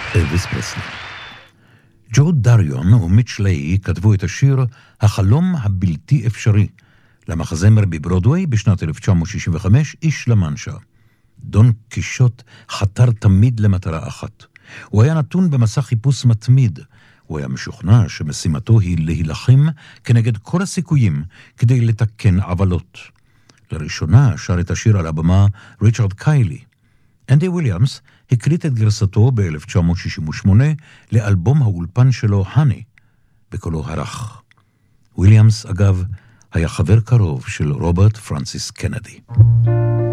אלוויס פרסלי. ג'ו דריון ומיץ' ליי כתבו את השיר "החלום הבלתי אפשרי" למחזמר בברודווי בשנת 1965, איש למנשה. דון קישוט חתר תמיד למטרה אחת. הוא היה נתון במסע חיפוש מתמיד. הוא היה משוכנע שמשימתו היא להילחם כנגד כל הסיכויים כדי לתקן עוולות. לראשונה שר את השיר על הבמה ריצ'רד קיילי. אנדי וויליאמס הקליט את גרסתו ב-1968 לאלבום האולפן שלו, הני, בקולו הרך. וויליאמס, אגב, היה חבר קרוב של רוברט פרנסיס קנדי.